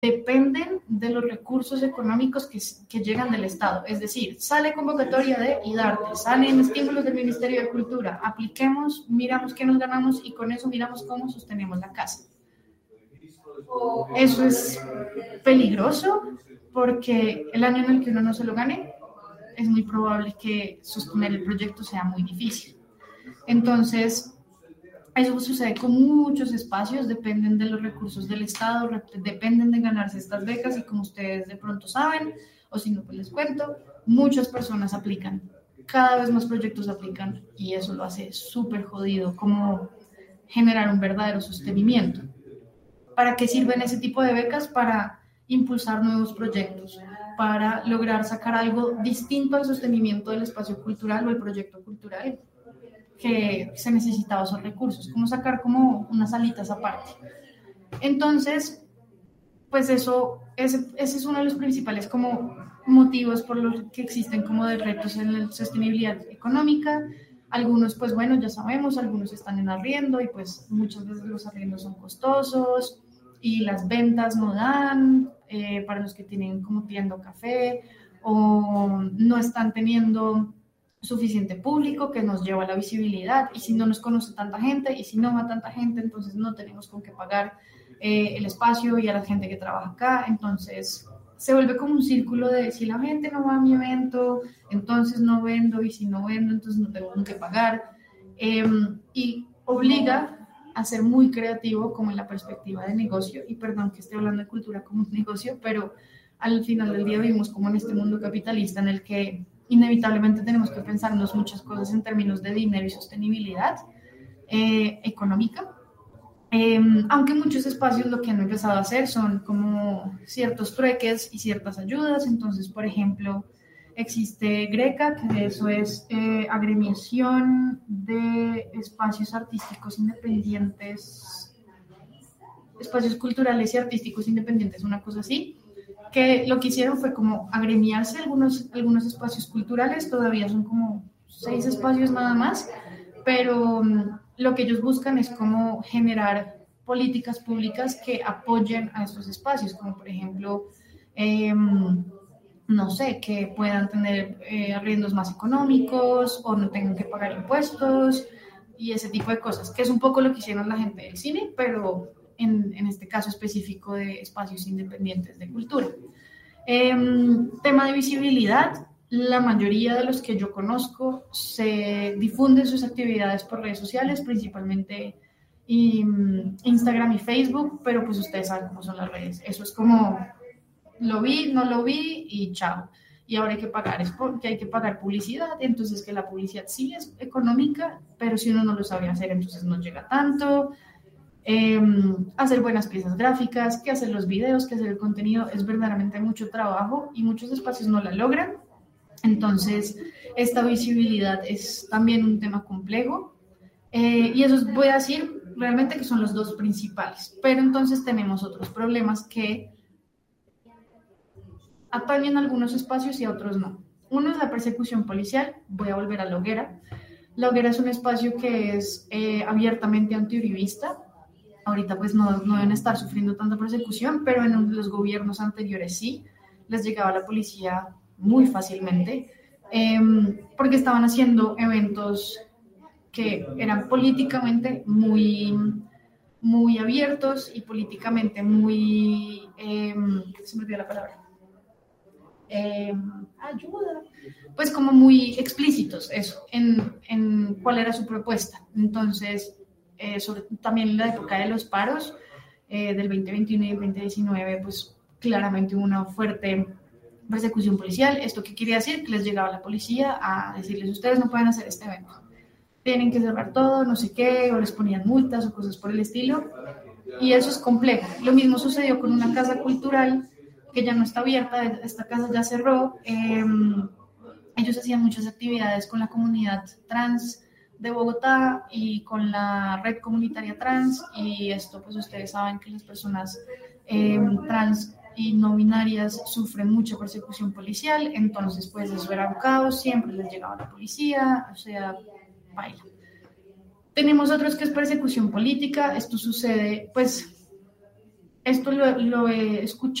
dependen de los recursos económicos que llegan del Estado. Es decir, sale convocatoria de IDARTE, salen estímulos del Ministerio de Cultura, apliquemos, miramos qué nos ganamos y con eso miramos cómo sostenemos la casa. Eso es peligroso porque el año en el que uno no se lo gane, es muy probable que sostener el proyecto sea muy difícil. Entonces, eso sucede con muchos espacios, dependen de los recursos del Estado, dependen de ganarse estas becas y como ustedes de pronto saben, o si no, pues les cuento, muchas personas aplican, cada vez más proyectos aplican y eso lo hace súper jodido, como generar un verdadero sostenimiento. ¿Para qué sirven ese tipo de becas? Para impulsar nuevos proyectos, para lograr sacar algo distinto al sostenimiento del espacio cultural o el proyecto cultural que se necesitaba esos recursos, como sacar como unas alitas aparte. Entonces, pues ese es uno de los principales como motivos por los que existen como de retos en la sostenibilidad económica. Algunos, pues bueno, ya sabemos, algunos están en arriendo y pues muchas veces los arriendos son costosos y las ventas no dan para los que tienen como tienda o café o no están teniendo suficiente público que nos lleva a la visibilidad y si no nos conoce tanta gente y si no va tanta gente, entonces no tenemos con qué pagar el espacio y a la gente que trabaja acá, entonces se vuelve como un círculo de si la gente no va a mi evento, entonces no vendo y si no vendo, entonces no tengo con qué pagar y obliga a ser muy creativo como en la perspectiva de negocio y perdón que esté hablando de cultura como un negocio, pero al final del día vivimos como en este mundo capitalista en el que inevitablemente tenemos que pensarnos muchas cosas en términos de dinero y sostenibilidad económica. Aunque muchos espacios lo que han empezado a hacer son como ciertos trueques y ciertas ayudas. Entonces, por ejemplo, existe Greca, que eso es agremiación de espacios artísticos independientes, espacios culturales y artísticos independientes, una cosa así, que lo que hicieron fue como agremiarse algunos espacios culturales, todavía son como 6 espacios nada más, pero lo que ellos buscan es como generar políticas públicas que apoyen a estos espacios, como por ejemplo, no sé, que puedan tener arriendos más económicos o no tengan que pagar impuestos y ese tipo de cosas, que es un poco lo que hicieron la gente del cine, pero en este caso específico de espacios independientes de cultura. Tema de visibilidad, la mayoría de los que yo conozco se difunden sus actividades por redes sociales, principalmente Instagram y Facebook, pero pues ustedes saben cómo son las redes. Eso es como, lo vi, no lo vi y chao. Y ahora hay que pagar, es porque hay que pagar publicidad, entonces que la publicidad sí es económica, pero si uno no lo sabe hacer, entonces no llega tanto. Hacer buenas piezas gráficas, que hacer los videos, que hacer el contenido, es verdaderamente mucho trabajo y muchos espacios no la logran. Entonces, esta visibilidad es también un tema complejo y eso voy a decir realmente que son los dos principales. Pero entonces tenemos otros problemas que atañen a algunos espacios y a otros no. Uno es la persecución policial, voy a volver a La Hoguera. La Hoguera es un espacio que es abiertamente antiuribista. Ahorita pues no deben estar sufriendo tanta persecución, pero en los gobiernos anteriores sí, les llegaba la policía muy fácilmente, porque estaban haciendo eventos que eran políticamente muy, muy abiertos y políticamente muy, se me olvidó la palabra, ayuda, pues como muy explícitos eso, en cuál era su propuesta. Entonces, también en la época de los paros del 2021 y el 2019, pues claramente hubo una fuerte persecución policial. ¿Esto qué quiere decir? Que les llegaba la policía a decirles, ustedes no pueden hacer este evento, tienen que cerrar todo, no sé qué, o les ponían multas o cosas por el estilo, y eso es complejo. Lo mismo sucedió con una casa cultural que ya no está abierta, esta casa ya cerró. Ellos hacían muchas actividades con la comunidad trans de Bogotá y con la red comunitaria trans, y esto pues ustedes saben que las personas trans y no binarias sufren mucha persecución policial, entonces pues eso era un caos, siempre les llegaba la policía, o sea, baila. Tenemos otros que es persecución política, esto sucede pues esto lo he escuchado